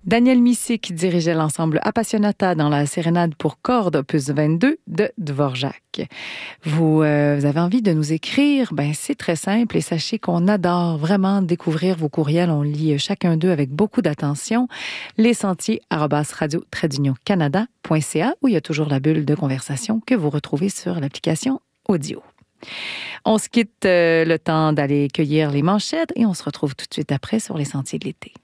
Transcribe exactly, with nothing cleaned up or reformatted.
Daniel Missé qui dirigeait l'ensemble Appassionata dans la sérénade pour cordes opus vingt-deux de Dvorak. Vous, euh, vous avez envie de nous écrire? Ben, c'est très simple et sachez qu'on adore vraiment découvrir vos courriels. On lit chacun d'eux avec beaucoup d'attention. Les sentiers arobase radio trait d'union canada point c a où il y a toujours la bulle de conversation que vous retrouvez sur l'application audio. On se quitte euh, le temps d'aller cueillir les manchettes et on se retrouve tout de suite après sur les sentiers de l'été.